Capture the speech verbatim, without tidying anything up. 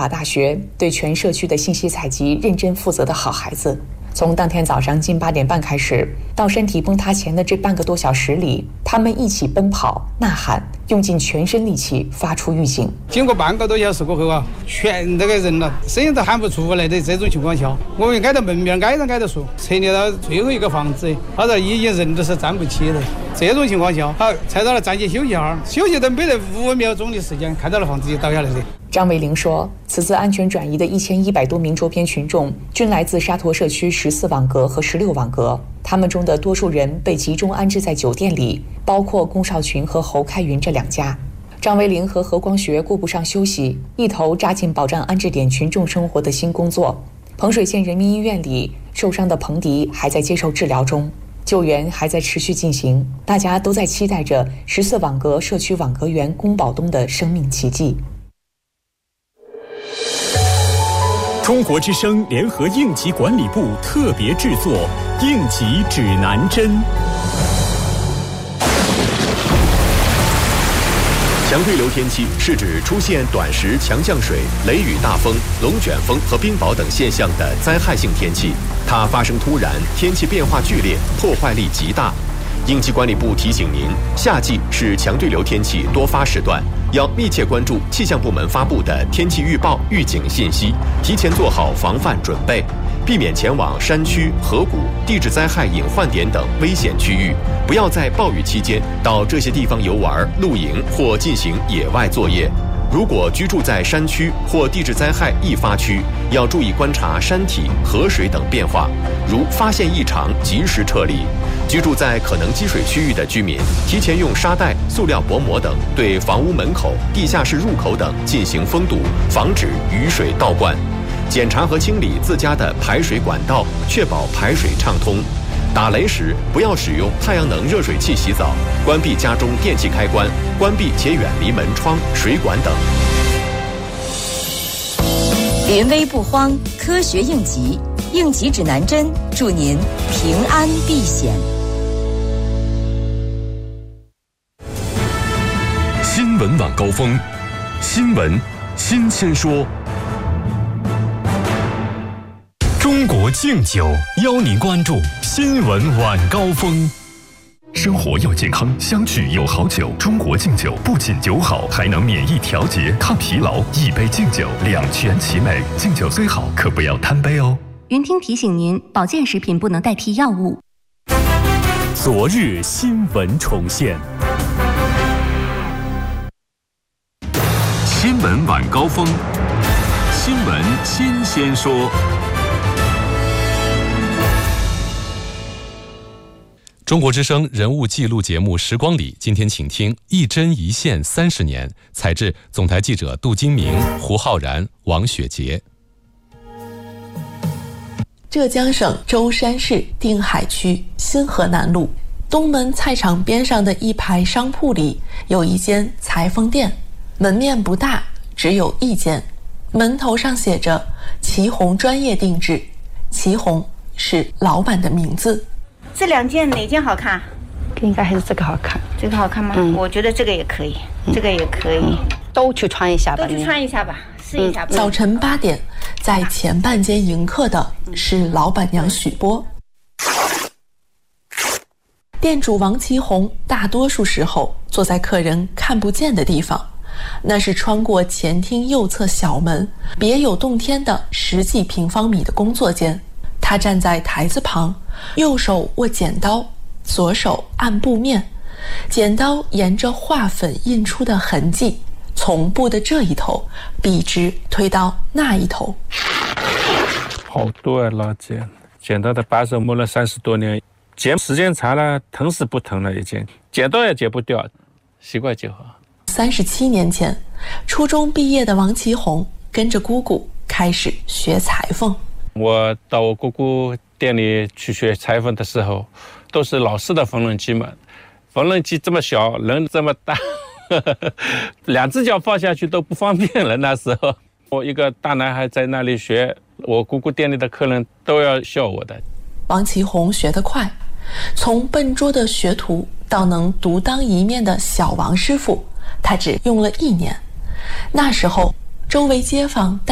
法大学，对全社区的信息采集认真负责的好孩子。从当天早上近八点半开始，到身体崩塌前的这半个多小时里，他们一起奔跑、呐喊，用尽全身力气发出预警。 经过半个多小时过后啊，全这个人了，声音都喊不出来的这种情况下，我们挨到门面，挨着挨着说，撤离到最后一个房子，他说已经人都是站不起的。这种情况下，好，才到了暂且休息一下，休息都没得五秒钟的时间，看到了房子就倒下来的。 张维玲说，此次安全转移的一千一百多名周边群众均来自沙陀社区十四网格和十六网格，他们中的多数人被集中安置在酒店里，包括龚少群和侯开云这两家。张维玲和何光学顾不上休息，一头扎进保障安置点群众生活的新工作。彭水县人民医院里，受伤的彭迪还在接受治疗中，救援还在持续进行，大家都在期待着十四网格社区网格员龚宝东的生命奇迹。 中国之声联合应急管理部特别制作《应急指南针》。 强对流天气是指出现短时强降水、雷雨大风、龙卷风和冰雹等现象的灾害性天气，它发生突然，天气变化剧烈，破坏力极大。应急管理部提醒您，夏季是强对流天气多发时段，要密切关注气象部门发布的天气预报、预警信息，提前做好防范准备，避免前往山区、河谷、地质灾害隐患点等危险区域，不要在暴雨期间到这些地方游玩、露营或进行野外作业。如果居住在山区或地质灾害易发区，要注意观察山体、河水等变化，如发现异常及时撤离。居住在可能积水区域的居民，提前用沙袋、塑料薄膜等对房屋门口、地下室入口等进行封堵，防止雨水倒灌。检查和清理自家的排水管道，确保排水畅通。打雷时不要使用太阳能热水器洗澡，关闭家中电器开关，关闭且远离门窗、水管等。 临危不慌，科学应急，应急指南针，祝您平安避险。 新闻晚高峰，新闻新鲜说。中国敬酒邀您关注新闻晚高峰。生活要健康，相聚有好酒。中国敬酒不仅酒好，还能免疫调节、抗疲劳。一杯敬酒，两全其美。敬酒虽好，可不要贪杯哦。 云听提醒您，保健食品不能代替药物。 昨日新闻重现。 新闻晚高峰，新闻新鲜说。 中国之声人物记录节目《时光里》，今天请听一针一线三十年，采制总台记者杜金明、胡浩然、王雪杰。 浙江省舟山市定海区新河南路东门菜场边上的一排商铺里，有一间裁缝店，门面不大，只有一间，门头上写着祁红专业定制，祁红是老板的名字。 这两件哪件好看？ 应该还是这个好看。 这个好看吗？嗯、我觉得这个也可以，嗯、这个也可以、嗯， 都去穿一下吧。 都去穿一下吧，试一下吧。 早晨八点，在前半间迎客的是老板娘许波。店主王祁红大多数时候坐在客人看不见的地方，那是穿过前厅右侧小门别有洞天的十几平方米的工作间。他站在台子旁，右手握剪刀，左手按布面，剪刀沿着画粉印出的痕迹，从布的这一头笔直推到那一头。 好多啊，老剪剪刀的把手磨了三十多年，剪时间长了，疼是不疼了，已经剪刀也剪不掉，习惯就好。 三十七年前，初中毕业的王祁红跟着姑姑开始学裁缝。 我到我姑姑店里去学裁缝的时候，都是老式的缝纫机嘛，缝纫机这么小，人这么大，呵呵，两只脚放下去都不方便了。那时候我一个大男孩在那里学，我姑姑店里的客人都要笑我的。 王祁红学得快，从笨拙的学徒到能独当一面的小王师傅，他只用了一年。那时候周围街坊